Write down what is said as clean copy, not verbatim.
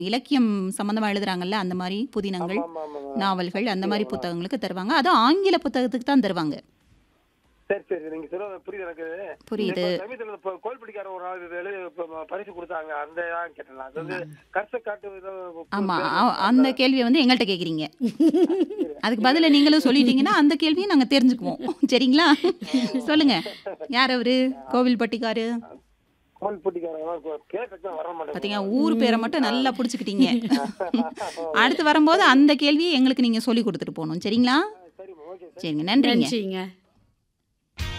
இலக்கியம் சம்மந்தமா எழுதுறாங்கல்ல, அந்த மாரி புதினங்கள், ஆமா ஆமா ஆமா நாவல்கள் அந்த மாரி அப்படியா? புத்தகங்களுக்கு தருவாங்க. அதுவும் ஆங்கில புத்தகத்துக்கு தான் தருவாங்க. சரி சரி நீங்க சொல்ல புரியுது எனக்கு. புரியுது. இப்ப சமீபத்தில் இப்ப கோல்படிக்கார ஒரு நாள் பரிசு கொடுத்தாங்க அந்த தான் கேட்டேன். அது வந்து கர்ச காட்டு ஆமா. பேர் வச்சு அந்த அந்த கேள்விய வந்து எங்கள்ட்ட கேட்குறீங்க. அதுக்கு இல்ல பதிலா நீங்களும் சொல்லிட்டீங்கன்னா, அந்த கேள்வியும் நாங்க தெரிஞ்சுக்குவோம். சரிங்களா? சொல்லுங்க. யார் அவரு? கோவில்பட்டிக்காரு. கோல்பட்டிக்கார கேட்க வர பாத்தீங்க, மாட்டேங்குது. ஊர் பேர மட்டும் நல்லா புடிச்சுக்கிட்டீங்க. அடுத்து வரும்போது அந்த கேள்விய எங்களுக்கு நீங்க சொல்லிக் குடுத்துட்டு போணும். சரிங்களா? சரிம்மா ஓகே. சரிங்க. நன்றிங்க. நன்றிங்க.